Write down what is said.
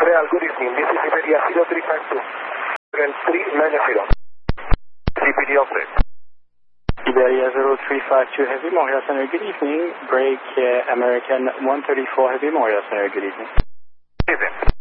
Real, good evening. This is Iberia 0352. Real 390. CPD operate. Iberia 0352 Heavy, Montreal Center, good evening. Break American 134 Heavy, Montreal Center, good evening. Evening.